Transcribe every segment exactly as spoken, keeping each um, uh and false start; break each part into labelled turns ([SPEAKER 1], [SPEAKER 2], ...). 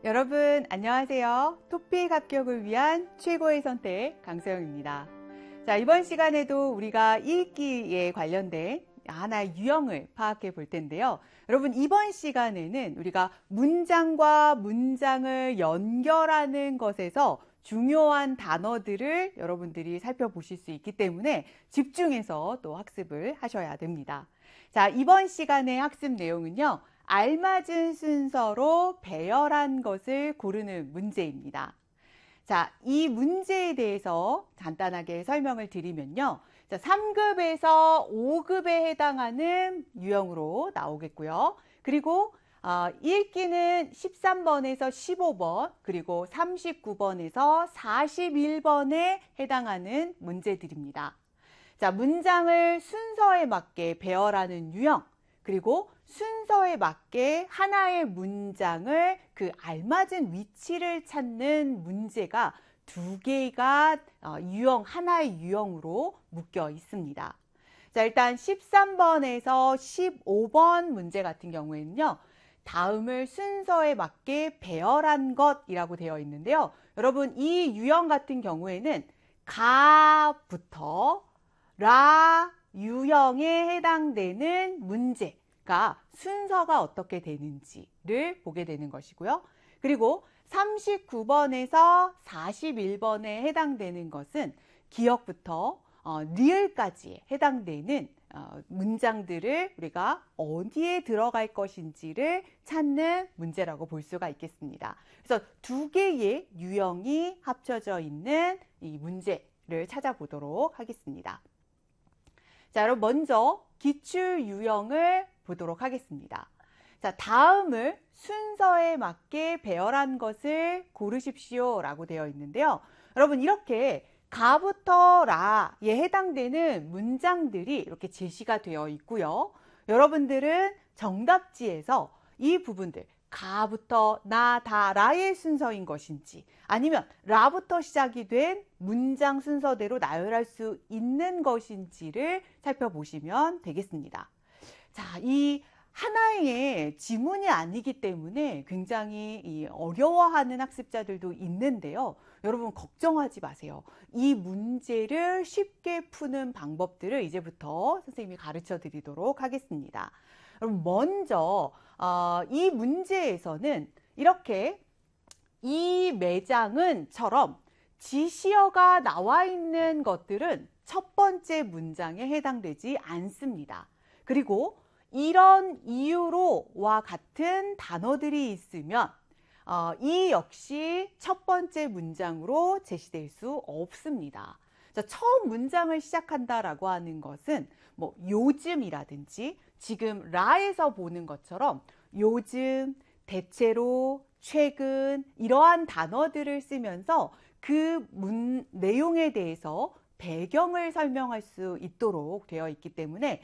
[SPEAKER 1] 여러분 안녕하세요. 토픽 합격을 위한 최고의 선택 강소영입니다. 자, 이번 시간에도 우리가 읽기에 관련된 하나의 유형을 파악해 볼 텐데요. 여러분 이번 시간에는 우리가 문장과 문장을 연결하는 것에서 중요한 단어들을 여러분들이 살펴보실 수 있기 때문에 집중해서 또 학습을 하셔야 됩니다. 자, 이번 시간의 학습 내용은요. 알맞은 순서로 배열한 것을 고르는 문제입니다. 자, 이 문제에 대해서 간단하게 설명을 드리면요. 자, 삼 급에서 오 급에 해당하는 유형으로 나오겠고요. 그리고 어, 읽기는 십삼 번에서 십오 번, 그리고 삼십구 번에서 사십일 번에 해당하는 문제들입니다. 자, 문장을 순서에 맞게 배열하는 유형, 그리고 순서에 맞게 하나의 문장을 그 알맞은 위치를 찾는 문제가 두 개가 유형, 하나의 유형으로 묶여 있습니다. 자, 일단 십삼 번에서 십오 번 문제 같은 경우에는요. 다음을 순서에 맞게 배열한 것이라고 되어 있는데요. 여러분 이 유형 같은 경우에는 가부터 라 유형에 해당되는 문제가 순서가 어떻게 되는지를 보게 되는 것이고요. 그리고 삼십구 번에서 사십일 번에 해당되는 것은 기역부터 어, 리을까지 해당되는 어, 문장들을 우리가 어디에 들어갈 것인지를 찾는 문제라고 볼 수가 있겠습니다. 그래서 두 개의 유형이 합쳐져 있는 이 문제를 찾아보도록 하겠습니다. 자, 여러분 먼저 기출 유형을 보도록 하겠습니다. 자, 다음을 순서에 맞게 배열한 것을 고르십시오 라고 되어 있는데요. 여러분 이렇게 가부터 라에 해당되는 문장들이 이렇게 제시가 되어 있고요. 여러분들은 정답지에서 이 부분들 가부터 나, 다, 라의 순서인 것인지 아니면 라부터 시작이 된 문장 순서대로 나열할 수 있는 것인지를 살펴보시면 되겠습니다. 자, 이 하나의 지문이 아니기 때문에 굉장히 어려워하는 학습자들도 있는데요. 여러분 걱정하지 마세요. 이 문제를 쉽게 푸는 방법들을 이제부터 선생님이 가르쳐 드리도록 하겠습니다. 그럼 먼저 어, 이 문제에서는 이렇게 이 매장은처럼 지시어가 나와 있는 것들은 첫 번째 문장에 해당되지 않습니다. 그리고 이런 이유로와 같은 단어들이 있으면 어, 이 역시 첫 번째 문장으로 제시될 수 없습니다. 자, 처음 문장을 시작한다라고 하는 것은 뭐 요즘이라든지 지금 라에서 보는 것처럼 요즘, 대체로, 최근 이러한 단어들을 쓰면서 그 문, 내용에 대해서 배경을 설명할 수 있도록 되어 있기 때문에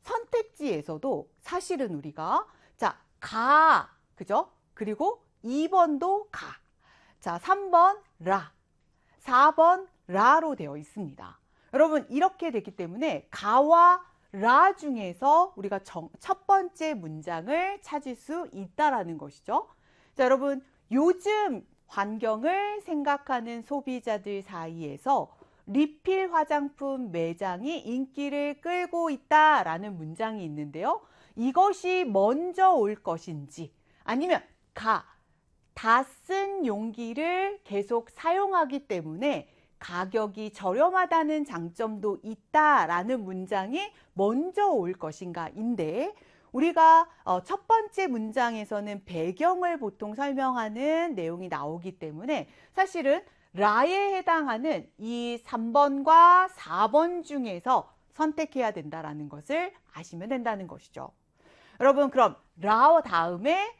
[SPEAKER 1] 선택지에서도 사실은 우리가 자, 가, 그죠? 그리고 이 번도 가. 자, 삼 번 라, 사 번 라로 되어 있습니다. 여러분 이렇게 됐기 때문에 가와 라 중에서 우리가 정, 첫 번째 문장을 찾을 수 있다라는 것이죠. 자, 여러분 요즘 환경을 생각하는 소비자들 사이에서 리필 화장품 매장이 인기를 끌고 있다라는 문장이 있는데요. 이것이 먼저 올 것인지 아니면 가, 다 쓴 용기를 계속 사용하기 때문에 가격이 저렴하다는 장점도 있다라는 문장이 먼저 올 것인가인데 우리가 첫 번째 문장에서는 배경을 보통 설명하는 내용이 나오기 때문에 사실은 라에 해당하는 이 삼 번과 사 번 중에서 선택해야 된다는 것을 아시면 된다는 것이죠. 여러분 그럼 라 다음에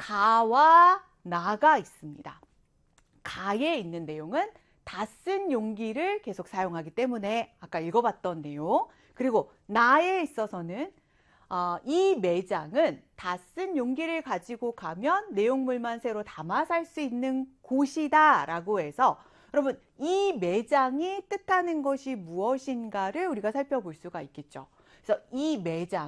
[SPEAKER 1] 가와 나가 있습니다. 가에 있는 내용은 다 쓴 용기를 계속 사용하기 때문에 아까 읽어봤던 내용, 그리고 나에 있어서는 어, 이 매장은 다 쓴 용기를 가지고 가면 내용물만 새로 담아 살 수 있는 곳이다 라고 해서 여러분 이 매장이 뜻하는 것이 무엇인가를 우리가 살펴볼 수가 있겠죠. 그래서 이 매장